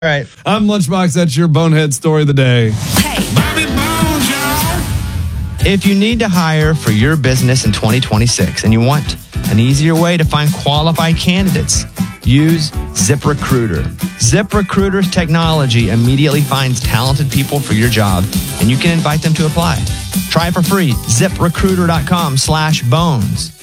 All right. I'm Lunchbox. That's your bonehead story of the day. Bobby Bones, y'all. If you need to hire for your business in 2026 and you want an easier way to find qualified candidates, use ZipRecruiter. ZipRecruiter's technology immediately finds talented people for your job, and you can invite them to apply. Try it for free. ZipRecruiter.com/bones.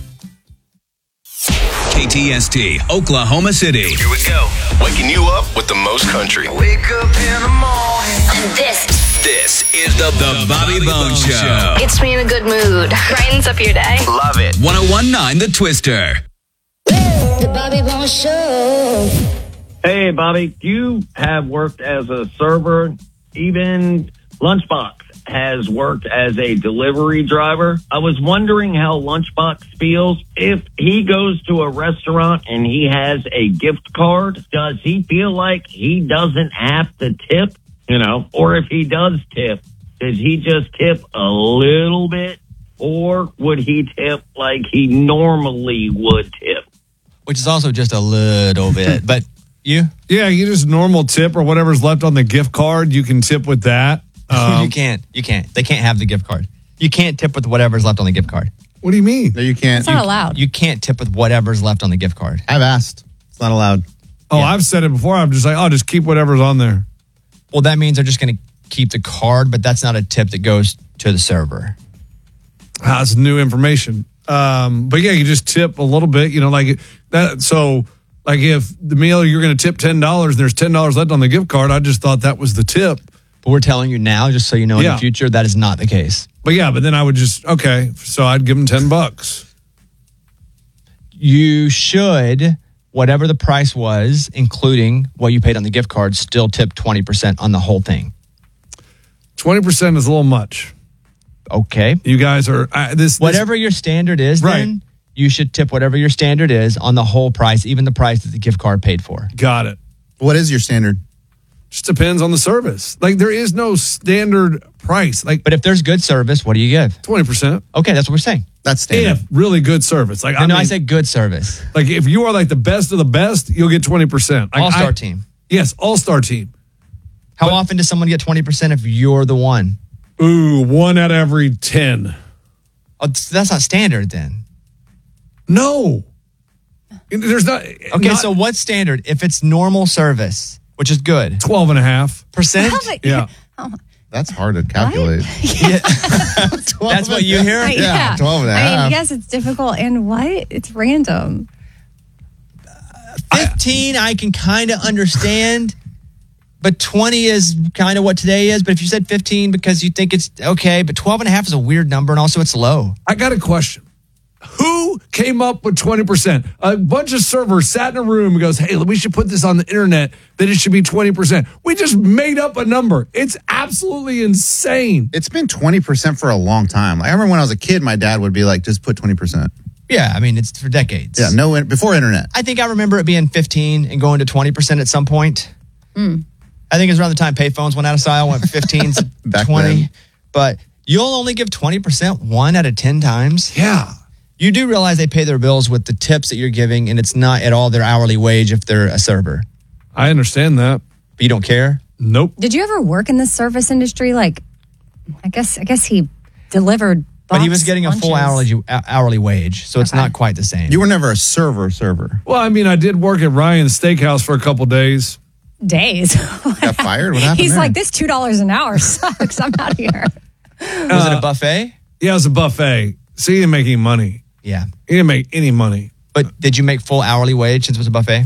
KTST, Oklahoma City. Here we go. Waking you up with the most country. Wake up in the morning. And this is the Bobby Bones Show. gets me in a good mood. Brightens up your day. Love it. 1019 The Twister. The Bobby Bones Show. Hey, Bobby, you have worked as a server. Even Lunchbox has worked as a delivery driver. I was wondering how Lunchbox feels if he goes to a restaurant and he has a gift card. Does he feel like he doesn't have to tip, or if he does tip, does he just tip a little bit, or would he tip like he normally would tip? Which is also just a little bit. But you? Yeah, you just normal tip or whatever's left on the gift card. You can tip with that. You can't. They can't have the gift card. You can't tip with whatever's left on the gift card. What do you mean? No, you can't. It's not allowed. You can't tip with whatever's left on the gift card. I've asked. It's not allowed. Oh, I've said it before. I'm just like, just keep whatever's on there. Well, that means they're just going to keep the card, but that's not a tip that goes to the server. That's new information. But yeah, you just tip a little bit, like that. So like if the meal you're going to tip $10 and there's $10 left on the gift card, I just thought that was the tip. But we're telling you now, just so you know in the future, that is not the case. But then I would just, so I'd give them $10. You should, whatever the price was, including what you paid on the gift card, still tip 20% on the whole thing. 20% is a little much. Okay. You guys are, whatever your standard is, then you should tip whatever your standard is on the whole price, even the price that the gift card paid for. Got it. What is your standard? Just depends on the service. Like there is no standard price. But if there's good service, what do you give? 20%. Okay, that's what we're saying. That's standard. If really good service. I say good service. Like if you are like the best of the best, you'll get 20%. Like All-star team. Yes, all-star team. How often does someone get 20% if you're the one? Ooh, 1 out of every 10. Oh, that's not standard then. No. There's not. Okay, so what's standard? If it's normal service, which is good. 12.5%. Yeah. That's hard to calculate. That's what you hear? Yeah. 12 and a I half. mean, yes, it's difficult. And what? It's random. 15, I can kind of understand. But 20 is kind of what today is. But if you said 15 because you think it's okay, but 12.5 is a weird number, and also it's low. I got a question. Who came up with 20%? A bunch of servers sat in a room and goes, hey, we should put this on the internet that it should be 20%. We just made up a number. It's absolutely insane. It's been 20% for a long time. I remember when I was a kid, my dad would be like, just put 20%. Yeah, I mean, it's for decades. Yeah, before internet. I think I remember it being 15 and going to 20% at some point. I think it was around the time payphones went out of style, went 15 to 20. Then. But you'll only give 20% 1 out of 10 times? Yeah. You do realize they pay their bills with the tips that you're giving, and it's not at all their hourly wage if they're a server. I understand that. But you don't care? Nope. Did you ever work in the service industry? Like, I guess he delivered But he was getting a full lunches. hourly wage, so it's not quite the same. You were never a server. Well, I mean, I did work at Ryan's Steakhouse for a couple days. Days. Got fired? What happened He's there? like, this $2 an hour sucks. I'm out of here. Was it a buffet? Yeah, it was a buffet. So he didn't make any money. Yeah. He didn't make any money. But did you make full hourly wage since it was a buffet?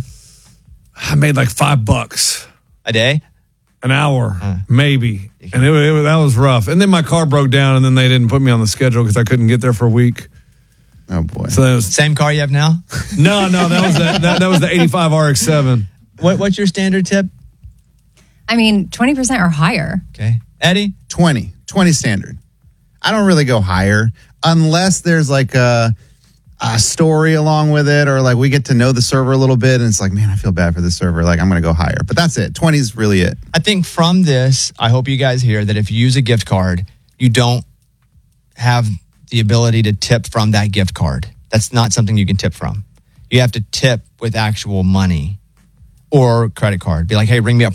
I made like $5 a day, an hour, maybe, and that was rough. And then my car broke down, and then they didn't put me on the schedule because I couldn't get there for a week. Oh boy! So that was, same car you have now? No, that was the 85 RX-7. What's your standard tip? I mean, 20% or higher. Okay, Eddie, 20 standard. I don't really go higher unless there's like a story along with it, or like we get to know the server a little bit and it's like, man, I feel bad for the server. Like I'm going to go higher, but that's it. 20 is really it. I think from this, I hope you guys hear that if you use a gift card, you don't have the ability to tip from that gift card. That's not something you can tip from. You have to tip with actual money. or credit card. Be like, hey, ring me up